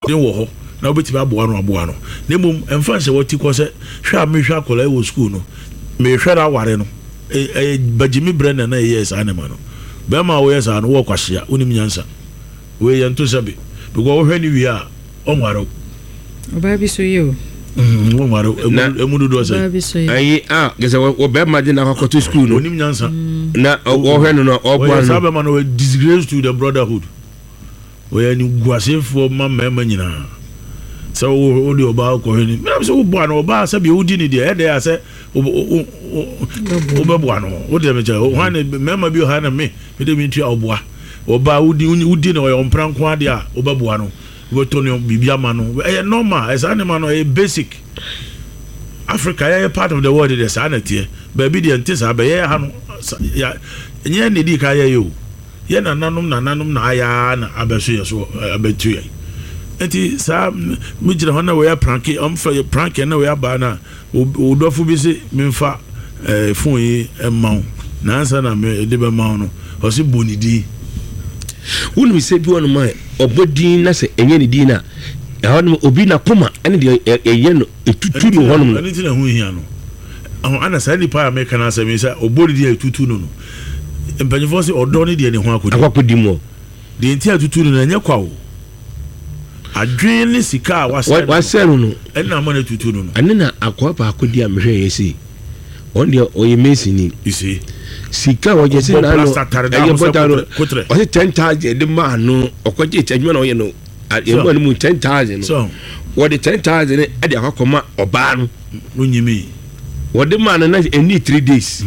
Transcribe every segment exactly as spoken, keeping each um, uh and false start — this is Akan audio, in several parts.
den wo ho na obetimi aboa no aboa no na mum emfa se woti ko se hwa me hwa kola e wo school no me hwa na ware no e bajimi brenda na yes anema no be ma wo yes an wo kwahia onim nyansa we ye nto sabe because wo hwa ni wi a onwaro oba bi so yo mm onwaro emudu do say ayi ah gese wo be ma de na kwato school no onim nyansa na wo hwa no no obo no sabe ma no disgrace to the brotherhood we ni guasefo ma mema nyina so wo de oba ko heni me so wo bo no oba sabe wo di ni de e de ya se wo be bo no wo de me je wo han mema bi o han me me de mi ntua oboa oba wo di wo di no yo mpranko ade a wo be bo no wo to no bibia ma no e normal e sa ne ma no e basic Africa ya part of the world de sa na tie ba bi de ntisa ba ye ha no ya nye ne di ka ye yo ye na nanom na nanom na aya na abeso ye so abetu ye enti sa mu jira hona we ya prank am fa prank na we aba na o dofo bi se memfa eh fon yi emaw na ansa na me de be maw no o se bonidi wonu se bi wonu mai obodin na se enye ni din na e hono obi na koma ene de eye no etutu no hono ani tina hu hia no ahụ ana sa ni pa America na asemi sa obodi dia tutu no no empanifo se odo ni dia ne ho akodi akodi mo de nti atutu no na nya kwa o adwen ni sika wasa wasa no ena ma na tutu no no ane na akwa pa akodi a mehwe yesi on dia oye mesini isi sika waje se na no aye botaro o se ten thousand de ma no okoje tadwuma na oye no yemo no mu ten thousand so what the ten thousand e de akoma oba no onyimi what the man na any three days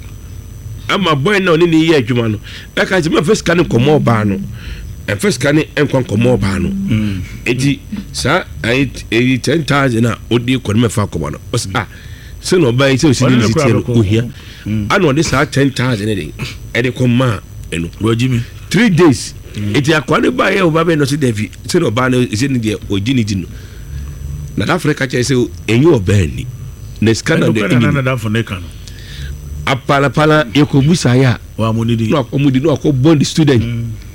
ama boy na oni ni ye adwuma no e ka se ma first kan komo oba no e first kan enkon komo oba no eti sa ai ten thousand na odi ko me fa komo no ah se no ba ise o si ni tiro ohia ana odi sa ten thousand e de e de koma eno wajimi three days eti akwani ba ye oba be no se David se no ba no ise ni de ojini dino na Africa che se enyu oba ni na scanner de ni na da foneka no apala pala ekobusa ya wa monidi no akomudi no akobond student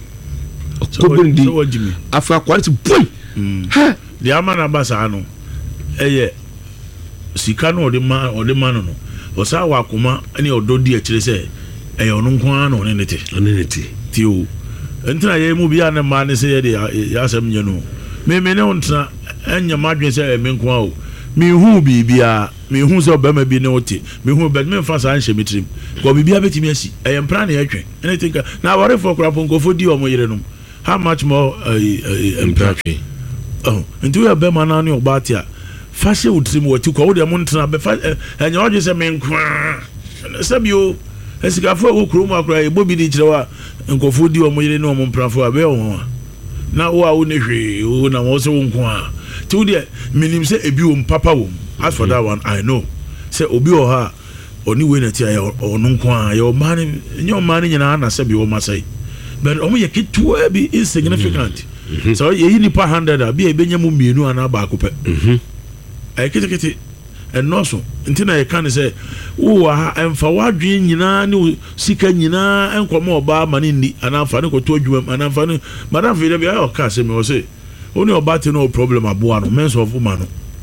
ko bondi so wajimi afa kwality boy ha di amana basa no eye sika no ode ma ode ma no no o sa wa kuma ani ododi a kire se eye ono nko an no ne nete ne nete ti o entra ye mu bia na ma ne se ye de ya asem nye no me me ne ontra enya madwen se me nko a o mi hu bibia mi hu so ba ma bi ne oti mi hu ba me fa sa anhye mitrim ko bibia betimi asi eye mpra na yetwen anything na worry for krapon ko fodi o mo yire no how much more mpra twen oh nti we ba ma na ne obatia fashe utrim woti ko wo de mo ntra be fa enya odwe se me nko sabio esikafo wo krom akra e bobi di kirewa nkofo di o mo yire ne o mo mprafo abe o na wo a wo ne hwe wo na wo se wo nko a ti de minim se ebi wo mpapa wo as for that one I know se obi o ha oni we na ti aye ono nko a ye o mani nyo mani nyina na se bi wo masai but o mo ye kitu bi insignificant so ye yi ni pa one hundred a bi e benya mu mienu ana ba akopɛ ay kiti kiti enoso ntina ye kan se wo ha emfa wadwen nyina ne sika nyina enkoma oba mani ni ana fa ne ko to adwuma ana fa ne madam fi de bi ayo ka se me wo se oni oba te no problem aboa no men's of woman no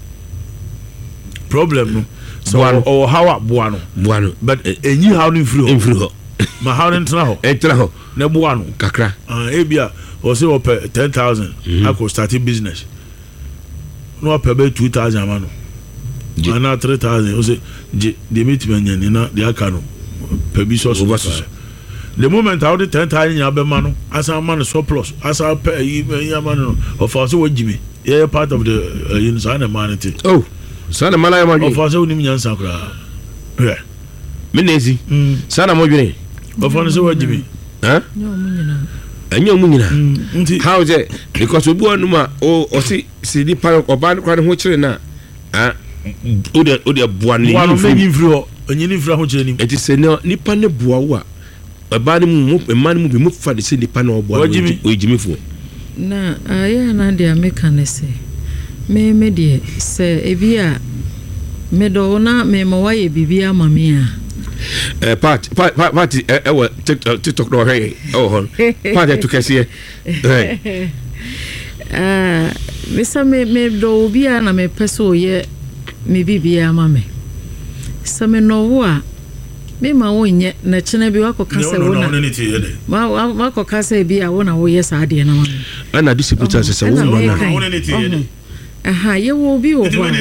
problem no so o how aboa no boa no but enyi how no free in free ma how no ntra ho entra ho na boa no kakra ah ebia o se o pe ten thousand ako starting business no o pe be two thousand amano ana three thousand o se de meet me nyani na de aka no pe bi so so the moment how the ten thousand ya be mano asa man surplus asa pe ya mano of also wajimi yeah part of the uh, you know na manity oh sana mala ya maji of also unim nyansa kra yeah menezi sana mojune of also wajimi ha no munyina anyo munyina how is it because obi wonu ma o o si si di pa oba kwa ho kire na ah o de o de bua ni ni free ho onyi ni free ho kire ni eti se ne nipa ne bua wo a eba ni mu man mu bi mu fa de se nipa na obo o ejimi fu na aya na de ameka ne se me me de se ebia me do na me mo waye bibia mame a eh part part part e we TikTok no hey oh hon part to kese eh eh mesa me me do bia na me peso ye me bibia ma me sa me no wo a me ma wonye na chene bi wakoka se wo na ma wakoka se bi a wo na wo ye sa ade na ma ana distributor se wo no na wo ne ti ye aha ye wo bi wo no no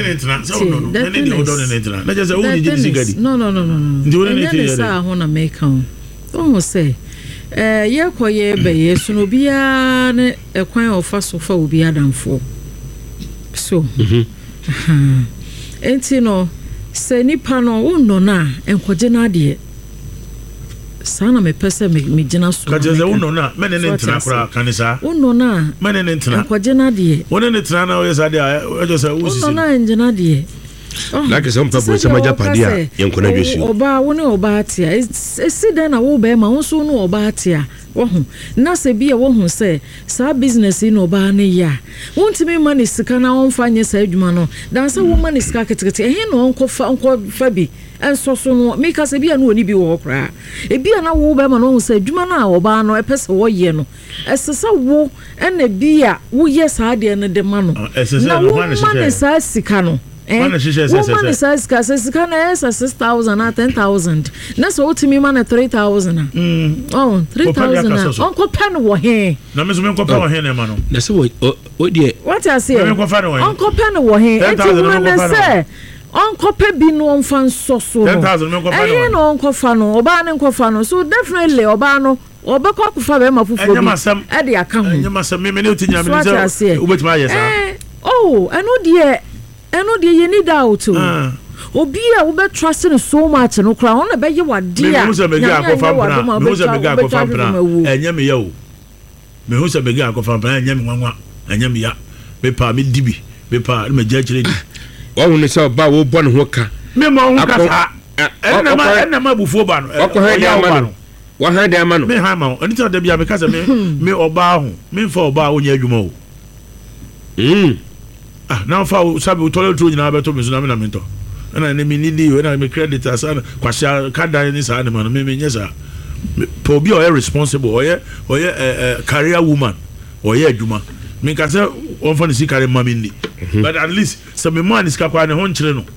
no no no no sa ho na me kan o se eh ye koye be ye suno bia ne ekwan ofa so fa obi adamfo so mhm enti no se nipa no unno na enkoje na ade sana me pese me me gina so ka je unno na me ne ntina kura kanisa unno na me ne ntina enkoje na ade wona ne ntina na o yesa de o jo se wo sisi unno na engina ade like some people say maja padia yenkona dwesu oba woni oba atia esi den na wo be ma wo so no oba atia wo hu na se bia wo hu se sa business no oba ne ya wontimi mani sika na won fa nye sa adwuma no dan se wo mani sika ketekete ehe no onko fa onko fa bi enso so no me ka se bia no oni bi wo kra e bia na wo be ma no hu se adwuma na oba no epese wo ye no esesa wo ena bia wo ye sa de ne de ma no na wo mani sa sika no eh woman says ka says ka na esa six thousand na ten thousand na so ultimi man three thousand mm oh three thousand onko pen wo he na me so me onko pen wo he na ma no na so o die what I say onko pen wo he enti man say onko pe bi no onfa nso so ten thousand me onko pen eh no onko fa no oba ne onko fa no so definitely oba no obekọ kufa be ma fufu bi e de aka ho enyama sam me me ne utinya me say obetima ayesa eh oh eno de eno de ye need out obi a wo be trust no so much no kra on be ye wade a me hu se be ga akofa mpana me hu se be ga akofa mpana enya me ya o me hu se be ga akofa mpana enya me nwanwa enya me ya me pa me dibi me pa me ja kire di wa hu ne se ba wo bo ne ho ka me ma hu ka sa enna ma enna ma bufuo ba no ko ha dia ma no wa ha dia ma no me ha ma oni ta da bia me ka se me me oba hu me fa oba onya adwuma o mm ah now fa sabe tole tro nyina beto me so na me na mento na ne mi nidi we na me credit asa kwasha kada ni sa ne ma no me me nyesa po bi o responsible o ye o ye career woman o ye adwuma me ka se on fa ni si career mama ni but at least so me man is ka kwa ne ho nkyere no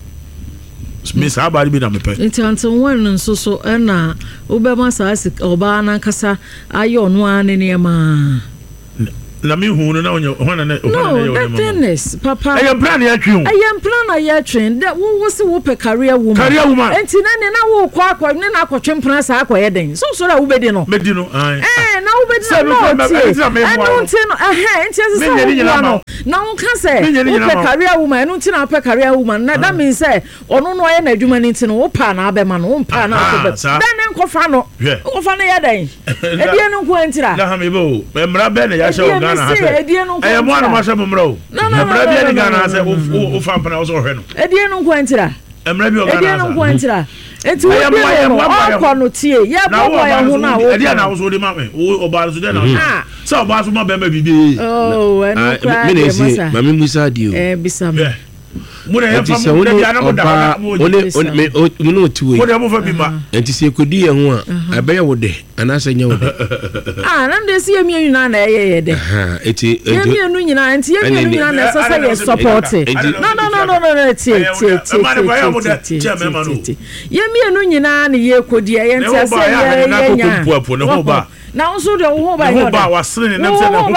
me sa ba bi na me pe nti antin won nso so na obema sa oba na kasa ayo no ane ne ma na mi hu no na onye hona na hona na no tennis papa I am plan ya twen I am plan ya twen that wo wo se wo pe career woman career woman enti na ne na wo kwa akwa ne na akotwe plan sa akwa den so so da wo bedi no bedi no eh na wo bedi no enu nti no eh enti ase sa wo na wo ka se wo pe career woman enu nti na pe career woman na that means say ono no ye na adwuma nti no wo pa na abema no wo pa na akwa den ne nkofa no nkofa no ya den e die no nko antira na ha me bo emra be na ya sha o Ghana ha se eh mo na ma sha mumro emra bi ni Ghana ha se o fa mpana o so hwe no e die no nko antira emra bi o Ghana e die no nko antira enti wo ko no tie ye bo bo ya hu na wo e die na wo so de ma me o ba so de na so ba so ma be ma bibi oh enu kwa me ne si ma me musa di o eh bisa me mo na ya fa mo de ya na mo da mo one me no tuwe mo de mo fa bi ma enti se kodi ye ho a abeya wo de ana se nya wo de ah nam de si emi enu na na ye ye de aha eti emi enu nyina enti emi enu nyina na so say ye support no no no no no tie tie tie tie emi enu nyina na ye kodi ye enti ase ye ye nya na unso de wo ba yo ba wasre ne nam se na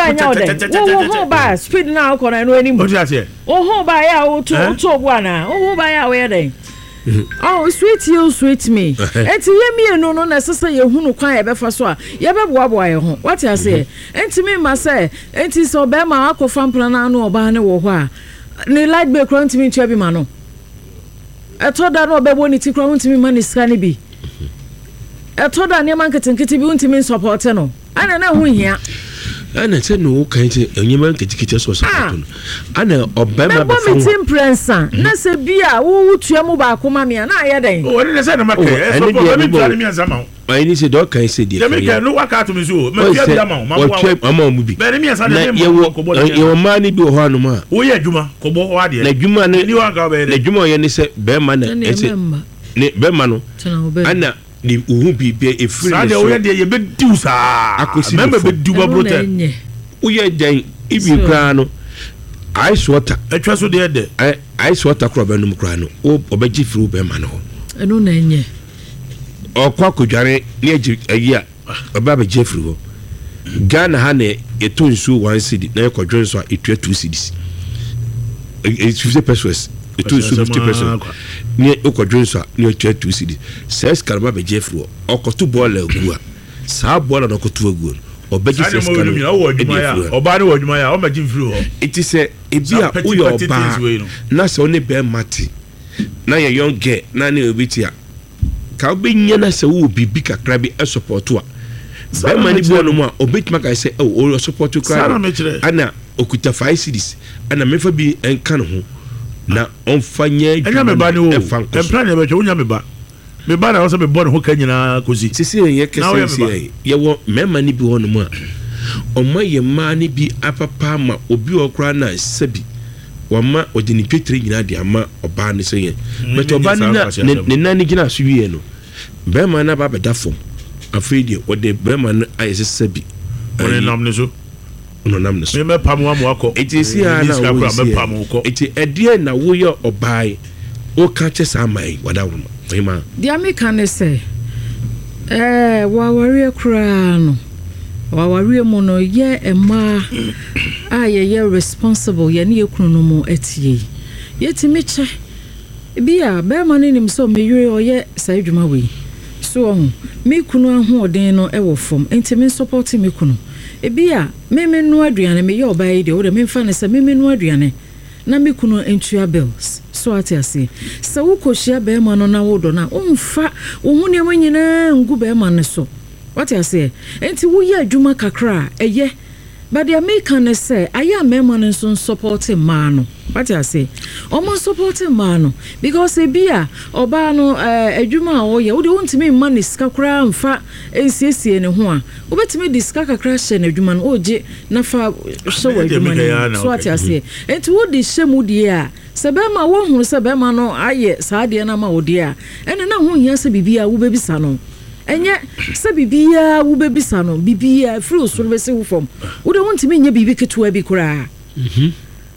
wo ba speed na ko na no ani mo wo ba ya wo to to bo ana wo ba ya we dey oh sweet you sweet me enti ye mi enu no na sese ye hunu kwan ye be fa so a ye be boa boa ye ho what you say enti me ma say enti so be ma akofa mpla na no oba ne wo ho a ni light be kro enti me twa bi ma no eto da no be bo ni ti kro enti me ma ni ska ni bi eto da ne man ketenkete bi enti me support no ana na hu hia ana se no kan se enyema nketikete so support no ana obema be fa meeting prensa na se bia wo wutua mu ba akoma me na aye den o ni se na make e so bo me twa ni me nzama ai ni se do kan se dia me ke no waka to me so me tia bia ma ma wo twa ma mu bi be ni me nsa de me ko bo ye wo ma ni bi ho anu ma wo ye adwuma ko bo wa de na adwuma ni waka be na adwuma ye ni se be ma na e se ni be ma no ana ni uhu bi be efiri so ade wo ye de ye be diu sa member be diu ba brote wo ye den ibi kra no ice water etwa so de de ice water kro ba num kra no obeji firi be ma no eno na enye okwa kodware ne agi ayi a oba be je firi ho Ghana ha na eto nsu one cedi na ekodwo nso a etua two cedis it's fifty pesos eto nsu fifty pesos ne ekodwo nso a ne etua two cedis says karba be je firi ho okoto ball agu a saa ball na okoto agu obeji says karba oba ne wadwuma ya o maji firi ho it is a ebia uyo oba na se one be mate na ye young girl na ne obiti a ka obenya na se wo bibi kakra bi e support a be mani bo no mu a obetuma ka se o support kra ana okuta five cedis ana mefa bi enka no ho na onfanya enya me ba ne wo emplan ne be twa unya me ba me ba na wo se me bo ne ho ka nyina kozi sisi ye kese ye wo me mani bi ho no mu a Oma ye mani bi apapa ma obi okra na sebi wama odini petri nyina de ama oba ne seye but oba na ne nani gina so wie no be ma na ba beda fom afedi ode be ma na ayese sebi one nam ne so no nam ne so me pam wa mo akọ etisi a na wo me pam ko eti edie na wo ye obai o ka che sa mai wada wo ma dia me kan se eh wa wari kra no wawari mu no ye ema a ye ye responsible ye ne ekunu no mu etie ye ti meche bia be ma ne nim so me yure oye sa adwuma we so ohun me kunu ahoden no e wo fom enti me support me kunu e bia me me no aduane me ye obaye de wo de me fa ne se me me no aduane na me kunu entua bills so ati ase se wo koshia be ma no na wo do na umfa wo hu ne manyina ngu be ma ne so what I say enti wo ye adwuma kakra eye but the American say aya mema no so supporting man no what I say omo supporting man no because e bia oba no adwuma a wo ye wo de wontimi man sika kra mfa ensiesie ne ho a wo betimi diska kakra hye na adwuma no oje na fa so wa adwuma no so what I say enti wo de hye mu de a se be ma wo hu se be ma no aye saa de na ma wo de a ene na ho hia se bibia wo bebisa no enye se bibia wo bebisa no bibia free osoro be se wo fom wo de wontimi nya bibi ketua bi kura mhm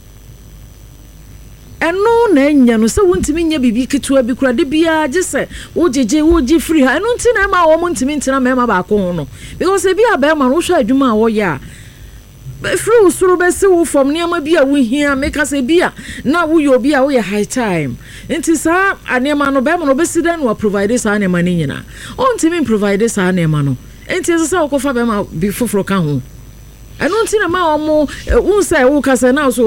eno na nya no se wontimi nya bibi ketua bi kura de bia je se wo jeje wo ji free ha eno nti na ma wo montimi ntina ma ma ba ko ho no because e bia ba ma no hwa adwuma a wo ya free usuru be se wo fom niam bia wo hia make say bia na wo yo bia wo ye high time enti sa anema no be mo no be sida no provide sa anema ni nyina onti me provide sa anema no enti sa wo ko fa be ma bi foforo ka ho eno nti na ma wo mo wo say wo ka say na so